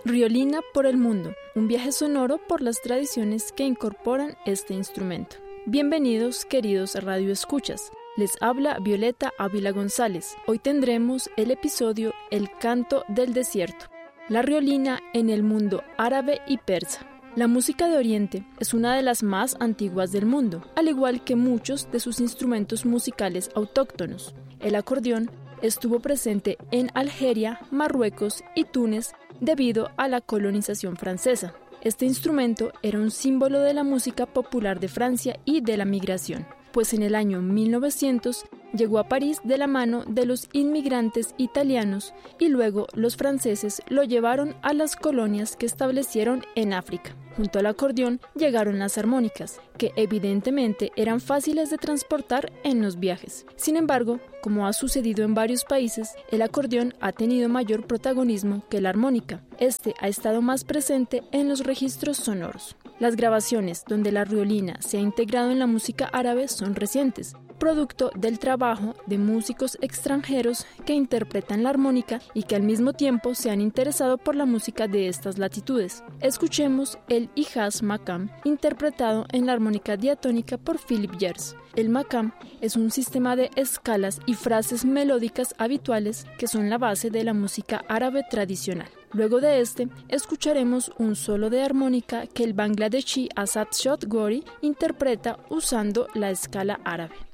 Riolina por el mundo, un viaje sonoro por las tradiciones que incorporan este instrumento. Bienvenidos, queridos radioescuchas. Les habla Violeta Ávila González. Hoy tendremos el episodio El canto del desierto, la riolina en el mundo árabe y persa. La música de Oriente es una de las más antiguas del mundo, al igual que muchos de sus instrumentos musicales autóctonos. El acordeón estuvo presente en Algeria, Marruecos y Túnez debido a la colonización francesa. Este instrumento era un símbolo de la música popular de Francia y de la migración, pues en el año 1900 llegó a París de la mano de los inmigrantes italianos y luego los franceses lo llevaron a las colonias que establecieron en África. Junto al acordeón llegaron las armónicas, que evidentemente eran fáciles de transportar en los viajes. Sin embargo, como ha sucedido en varios países, el acordeón ha tenido mayor protagonismo que la armónica. Este ha estado más presente en los registros sonoros. Las grabaciones donde la riolina se ha integrado en la música árabe son recientes, producto del trabajo de músicos extranjeros que interpretan la armónica y que al mismo tiempo se han interesado por la música de estas latitudes. Escuchemos el Hijaz Maqam, interpretado en la armónica diatónica por Philip Gers. El maqam es un sistema de escalas y frases melódicas habituales que son la base de la música árabe tradicional. Luego de este, escucharemos un solo de armónica que el bangladeshi Asad Shot Ghori interpreta usando la escala árabe.